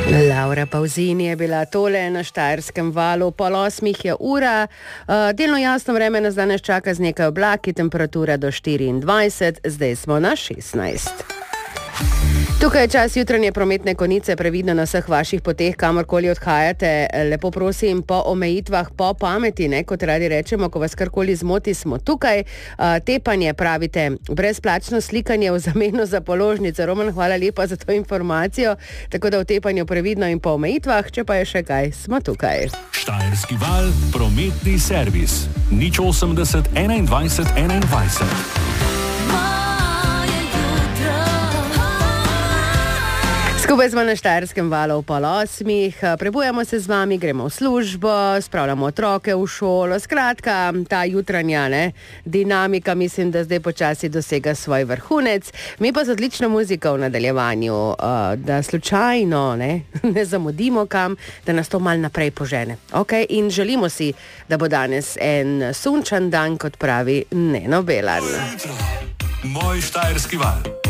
Laura Pauzini je bila tole na Štajerskem valu, 7:30 je ura. Delno jasno vreme nas danes čaka z nekaj oblaki, temperatura do 24, zdaj smo na 16. Tukaj je čas jutranje prometne konice, previdno na vseh vaših poteh, kamorkoli odhajate. Lepo prosim, po omejitvah, po pameti, ne, kot radi rečemo, ko vas karkoli zmoti, smo tukaj. Tepanje, pravite, brezplačno slikanje v zameno za položnico. Roman, hvala lepa za to informacijo. Tako da v tepanju previdno in po omejitvah, če pa je še kaj, smo tukaj. Štajerski val, prometni servis. 080 21 21. Skupaj smo na Štajerskem valu ob 7:30, prebujamo se z vami, gremo v službo, spravljamo otroke v šolo, skratka, ta jutranja dinamika mislim, da zdaj počasi dosega svoj vrhunec. Mi pa z odlično muziko v nadaljevanju, da slučajno ne zamudimo kam, da nas to mal naprej požene. Okay? In želimo si, da bo danes en sunčan dan, kot pravi Neno Belan. Moj Štajerski val.